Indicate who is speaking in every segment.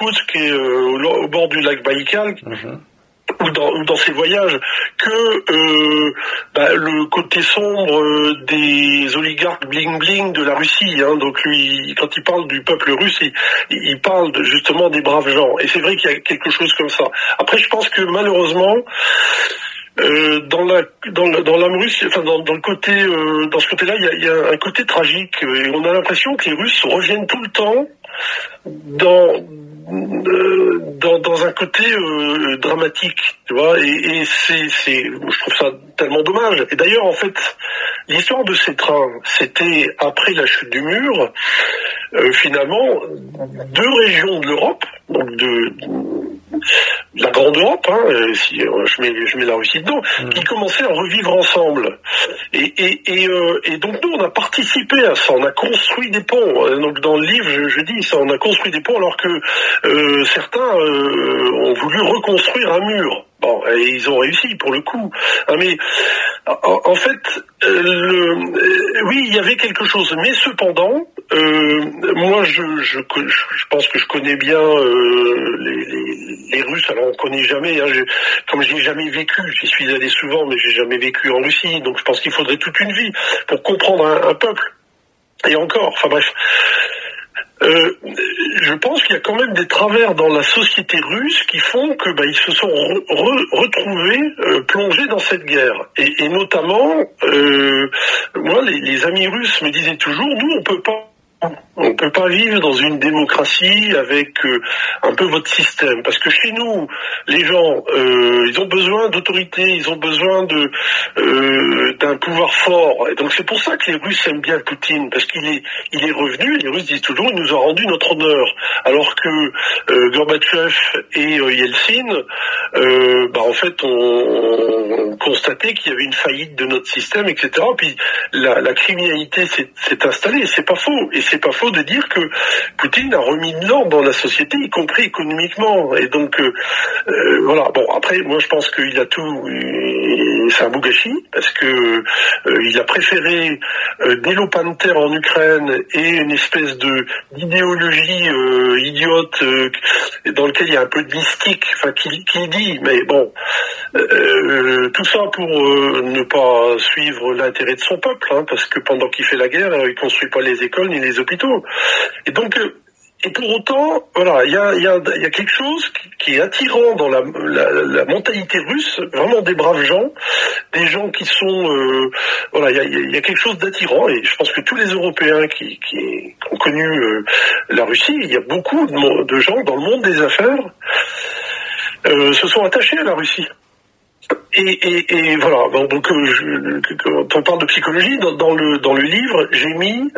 Speaker 1: Irkoutsk et au bord du lac Baïkal. Ou dans ses voyages, que le côté sombre des oligarques bling-bling de la Russie. Donc lui, quand il parle du peuple russe, il parle justement des braves gens. Et c'est vrai qu'il y a quelque chose comme ça. Après, je pense que malheureusement, dans l'âme russe, enfin dans le côté, dans ce côté-là, il y a un côté tragique. Et on a l'impression que les Russes reviennent tout le temps dans un côté dramatique, tu vois, et je trouve ça tellement dommage. Et d'ailleurs, en fait, l'histoire de ces trains, c'était après la chute du mur, finalement, deux régions de l'Europe, donc de la grande Europe, si je mets la Russie dedans, qui commençaient à revivre ensemble. Et donc nous, on a participé à ça, on a construit des ponts. Donc dans le livre, je dis ça, on a construit des ponts alors que certains ont voulu reconstruire un mur. Bon, et ils ont réussi pour le coup. Mais en fait, oui, il y avait quelque chose. Mais cependant, moi, je pense que je connais bien les Russes. Alors, on connaît jamais. Comme j'ai jamais vécu, j'y suis allé souvent, mais j'ai jamais vécu en Russie. Donc, je pense qu'il faudrait toute une vie pour comprendre un peuple. Et encore, enfin bref. Je pense qu'il y a quand même des travers dans la société russe qui font que ils se sont retrouvés plongés dans cette guerre. Et notamment, moi, les amis russes me disaient toujours, nous, on peut pas vivre dans une démocratie avec un peu votre système, parce que chez nous, les gens, ils ont besoin d'autorité, ils ont besoin d'un pouvoir fort. Et donc c'est pour ça que les Russes aiment bien Poutine, parce qu'il est revenu. Les Russes disent toujours, il nous a rendu notre honneur, alors que Gorbatchev et Yeltsin, en fait, on constatait qu'il y avait une faillite de notre système, etc. Puis la criminalité s'est installée. C'est pas faux. Et c'est pas faux de dire que Poutine a remis de l'ordre dans la société, y compris économiquement. Et donc, voilà. Bon, après, moi, je pense qu'il a tout. C'est un beau gâchis, parce que il a préféré des Lopanther en Ukraine et une espèce d'idéologie idiote dans lequel il y a un peu de mystique, enfin, qui dit, mais bon, tout ça pour ne pas suivre l'intérêt de son peuple, parce que pendant qu'il fait la guerre, il construit pas les écoles ni les hôpitaux. Et donc, et pour autant, voilà, il y a quelque chose qui est attirant dans la mentalité russe, vraiment des braves gens, des gens qui sont, voilà, il y a quelque chose d'attirant, et je pense que tous les Européens qui ont connu la Russie, il y a beaucoup de gens dans le monde des affaires se sont attachés à la Russie. Et voilà, donc quand on parle de psychologie, dans le livre, j'ai mis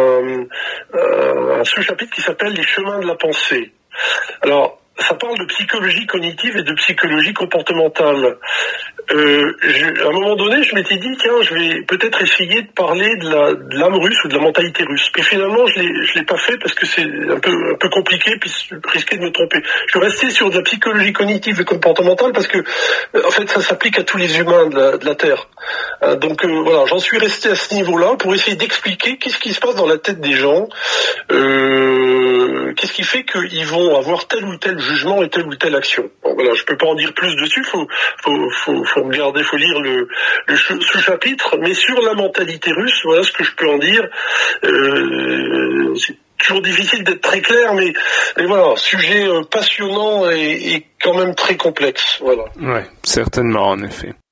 Speaker 1: un sous-chapitre qui s'appelle Les chemins de la pensée. Alors, ça parle de psychologie cognitive et de psychologie comportementale. À un moment donné, je m'étais dit, tiens, je vais peut-être essayer de parler de l'âme russe ou de la mentalité russe. Puis finalement, je l'ai pas fait parce que c'est un peu compliqué, puis je risquais de me tromper. Je suis resté sur de la psychologie cognitive et comportementale parce que, en fait, ça s'applique à tous les humains de la Terre. Donc voilà, j'en suis resté à ce niveau-là pour essayer d'expliquer qu'est-ce qui se passe dans la tête des gens, qu'est-ce qui fait qu'ils vont avoir tel ou tel jugement et telle ou telle action. Bon, voilà, je peux pas en dire plus dessus, faut regarder, faut lire le sous-chapitre, mais sur la mentalité russe, voilà ce que je peux en dire. C'est toujours difficile d'être très clair, mais voilà, sujet passionnant et quand même très complexe. Voilà.
Speaker 2: Ouais, certainement, en effet.